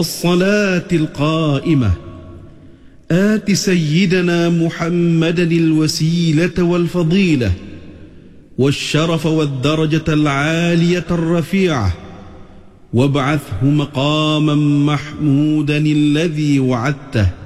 الصلاة القائمة آت سيدنا محمدا الوسيلة والفضيلة والشرف والدرجة العالية الرفيعة وابعثه مقاما محمودا الذي وعدته